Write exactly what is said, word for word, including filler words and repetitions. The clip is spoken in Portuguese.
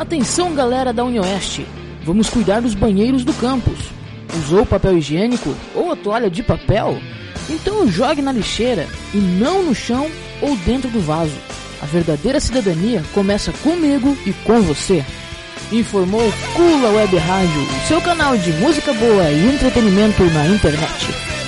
Atenção, galera da UniOeste, vamos cuidar dos banheiros do campus. Usou papel higiênico ou a toalha de papel? Então jogue na lixeira e não no chão ou dentro do vaso. A verdadeira cidadania começa comigo e com você. Informou Cula Web Rádio, seu canal de música boa e entretenimento na internet.